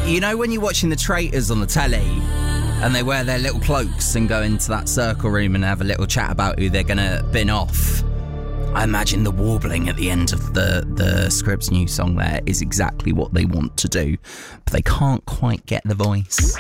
You know when you're watching the traitors on the telly and they wear their little cloaks and go into that circle room and have a little chat about who they're going to bin off? I imagine the warbling at the end of the Scribs new song there is exactly what they want to do, but they can't quite get the voice.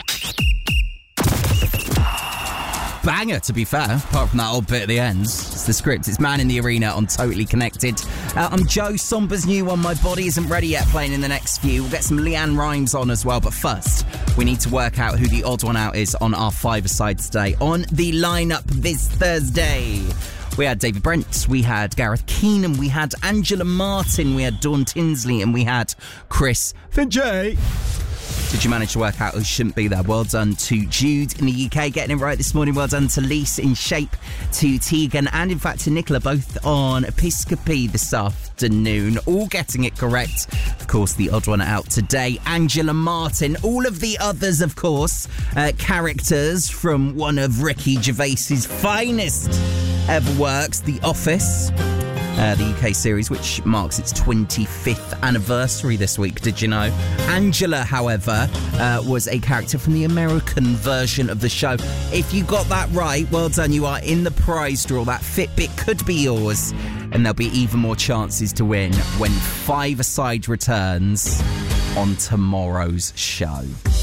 Banger, to be fair, apart from that old bit at the end. It's the Script. It's Man in the Arena on Totally Connected. I'm Joe. Somber's new one, My Body Isn't Ready Yet, playing in the next few. We'll get some Leanne Rimes on as well, but first, we need to work out who the odd one out is on our five-a-side today. On the lineup this Thursday, we had David Brent, we had Gareth Keenan, we had Angela Martin, we had Dawn Tinsley, and we had Chris Finjay. Did you manage to work out who shouldn't be there? Well done to Jude in the UK, getting it right this morning. Well done to Lise in Shape, to Tegan, and in fact to Nicola, both on Episcopi this afternoon. All getting it correct. Of course, the odd one out today, Angela Martin. All of the others, of course, characters from one of Ricky Gervais's finest ever works, The Office. The UK series, which marks its 25th anniversary this week, did you know? Angela, however, was a character from the American version of the show. If you got that right, well done, you are in the prize draw. That Fitbit could be yours, and there'll be even more chances to win when Five-a-Side returns on tomorrow's show.